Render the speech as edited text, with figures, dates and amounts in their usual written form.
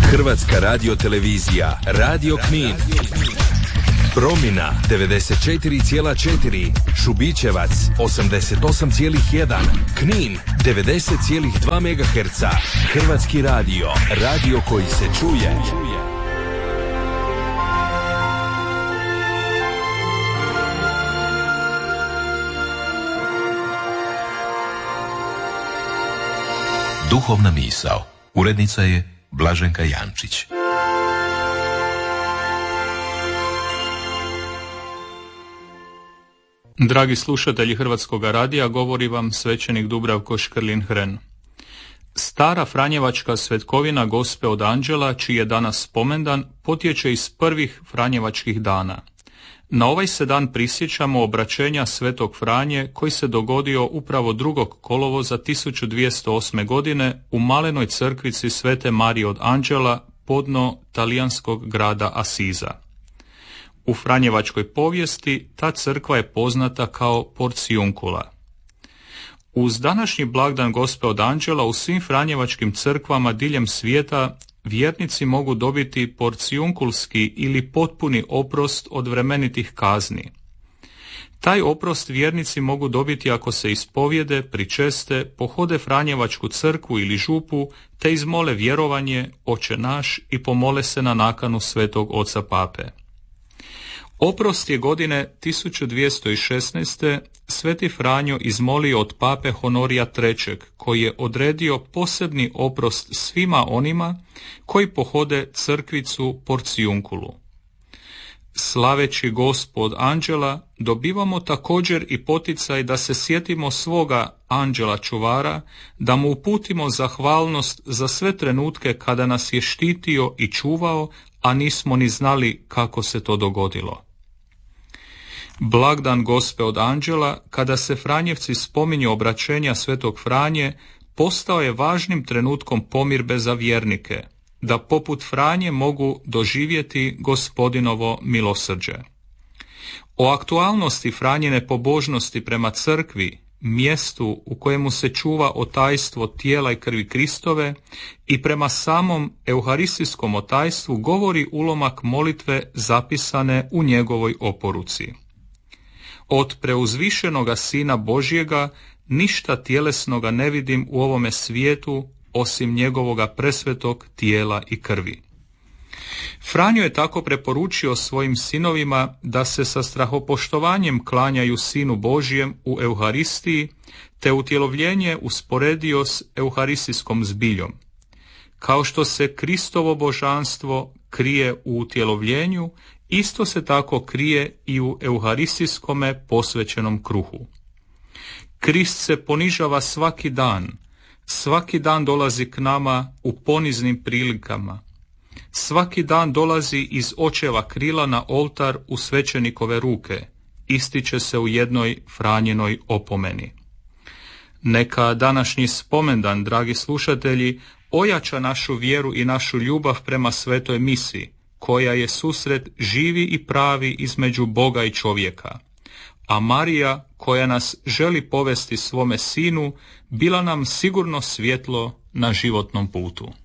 Hrvatska radiotelevizija, Radio Knin. Promina 94,4, Šubićevac 88,1, Knin 90,2 MHz. Hrvatski radio, radio koji se čuje. Duhovna misao. Urednica je Blaženka Jančić. Dragi slušatelji Hrvatskog radija, govori vam svećenik Dubravko Škrlin-Hren. Stara franjevačka svetkovina Gospe od Anđela, čiji je danas spomendan, potječe iz prvih franjevačkih dana. Na ovaj se dan prisjećamo obraćenja svetog Franje koji se dogodio upravo 2. kolovoza 1208. godine u malenoj crkvici Svete Marije od Anđela podno talijanskog grada Asiza. U franjevačkoj povijesti ta crkva je poznata kao Porciuncula. Uz današnji blagdan Gospe od Anđela u svim franjevačkim crkvama diljem svijeta vjernici mogu dobiti porcijunkulski ili potpuni oprost od vremenitih kazni. Taj oprost vjernici mogu dobiti ako se ispovjede, pričeste, pohode franjevačku crkvu ili župu, te izmole vjerovanje, Oče naš i pomole se na nakanu svetog oca pape. Oprost je godine 1216. Sveti Franjo izmolio od pape Honorija III, koji je odredio posebni oprost svima onima koji pohode crkvicu Porciunculu. Slaveći Gospu od Anđela, dobivamo također i poticaj da se sjetimo svoga anđela čuvara, da mu uputimo zahvalnost za sve trenutke kada nas je štitio i čuvao, a nismo ni znali kako se to dogodilo. Blagdan Gospe od Anđela, kada se Franjevci spominju obraćenja svetog Franje, postao je važnim trenutkom pomirbe za vjernike, da poput Franje mogu doživjeti Gospodinovo milosrđe. O aktualnosti Franjine pobožnosti prema crkvi, mjestu u kojemu se čuva otajstvo tijela i krvi Kristove, i prema samom euharistijskom otajstvu govori ulomak molitve zapisane u njegovoj oporuci. Od preuzvišenoga Sina Božjega ništa tjelesnoga ne vidim u ovome svijetu osim njegovoga presvetog tijela i krvi. Franjo je tako preporučio svojim sinovima da se sa strahopoštovanjem klanjaju Sinu Božjem u Euharistiji, te utjelovljenje usporedio s euharistijskom zbiljom. Kao što se Kristovo božanstvo krije u utjelovljenju, isto se tako krije i u euharistijskome posvećenom kruhu. Krist se ponižava svaki dan dolazi k nama u poniznim prilikama. Svaki dan dolazi iz očeva krila na oltar u svećenikove ruke, ističe se u jednoj Franjinoj opomeni. Neka današnji spomendan, dragi slušatelji, ojača našu vjeru i našu ljubav prema svetoj misi, koja je susret živi i pravi između Boga i čovjeka. A Marija, koja nas želi povesti svome sinu, bila nam sigurno svjetlo na životnom putu.